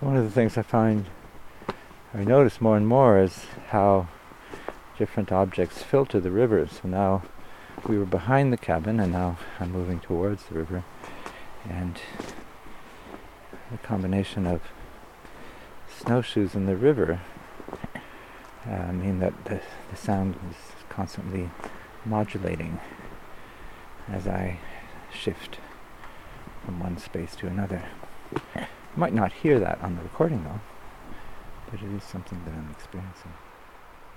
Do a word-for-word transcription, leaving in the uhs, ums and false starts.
One of the things I find, I notice more and more is how different objects filter the river. So now we were behind the cabin and now I'm moving towards the river, and the combination of snowshoes in the river uh, mean that the, the sound is constantly modulating as I shift from one space to another. You might not hear that on the recording though, but it is something that I'm experiencing.